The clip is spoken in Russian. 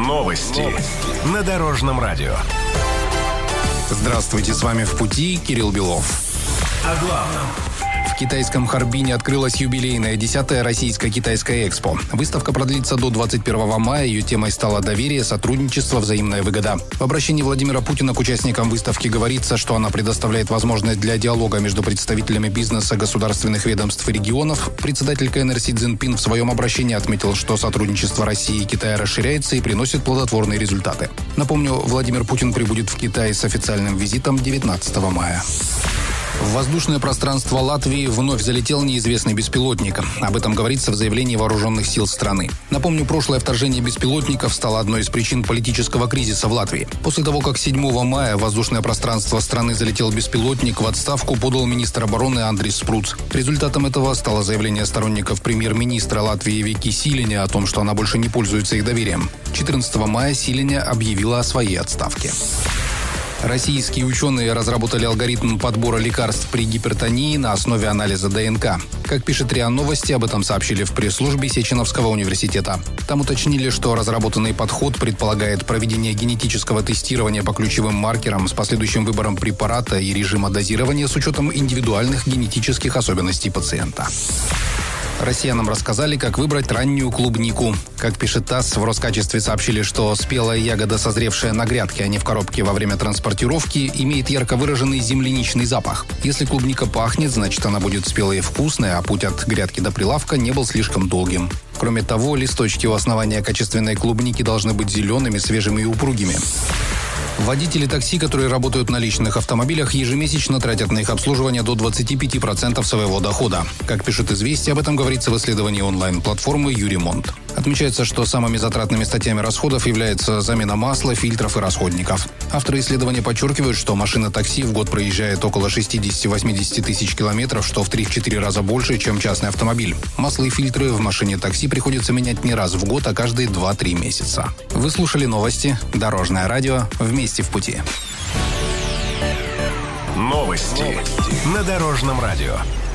Новости на Дорожном радио. Здравствуйте, с вами «В пути» Кирилл Белов. О главном. В китайском Харбине открылась юбилейная 10-я российско-китайская экспо. Выставка продлится до 21 мая. Ее темой стало доверие, сотрудничество, взаимная выгода. В обращении Владимира Путина к участникам выставки говорится, что она предоставляет возможность для диалога между представителями бизнеса, государственных ведомств и регионов. Председатель КНР Си Цзиньпин в своем обращении отметил, что сотрудничество России и Китая расширяется и приносит плодотворные результаты. Напомню, Владимир Путин прибудет в Китай с официальным визитом 19 мая. В воздушное пространство Латвии вновь залетел неизвестный беспилотник. Об этом говорится в заявлении вооруженных сил страны. Напомню, прошлое вторжение беспилотников стало одной из причин политического кризиса в Латвии. После того, как 7 мая в воздушное пространство страны залетел беспилотник, в отставку подал министр обороны Андрис Спруц. Результатом этого стало заявление сторонников премьер-министра Латвии Вики Силиня о том, что она больше не пользуется их доверием. 14 мая Силиня объявила о своей отставке. Российские ученые разработали алгоритм подбора лекарств при гипертонии на основе анализа ДНК. Как пишет РИА Новости, об этом сообщили в пресс-службе Сеченовского университета. Там уточнили, что разработанный подход предполагает проведение генетического тестирования по ключевым маркерам с последующим выбором препарата и режима дозирования с учетом индивидуальных генетических особенностей пациента. Россиянам рассказали, как выбрать раннюю клубнику. Как пишет ТАСС, в Роскачестве сообщили, что спелая ягода, созревшая на грядке, а не в коробке во время транспортировки, имеет ярко выраженный земляничный запах. Если клубника пахнет, значит она будет спелой и вкусной, а путь от грядки до прилавка не был слишком долгим. Кроме того, листочки у основания качественной клубники должны быть зелеными, свежими и упругими. Водители такси, которые работают на личных автомобилях, ежемесячно тратят на их обслуживание до 25% своего дохода. Как пишет «Известия», об этом говорится в исследовании онлайн-платформы «Юремонт». Отмечается, что самыми затратными статьями расходов является замена масла, фильтров и расходников. Авторы исследования подчеркивают, что машина такси в год проезжает около 60-80 тысяч километров, что в 3-4 раза больше, чем частный автомобиль. Масло и фильтры в машине такси приходится менять не раз в год, а каждые 2-3 месяца. Вы слушали новости «Дорожное радио». Вместе в пути. Новости на Дорожном радио.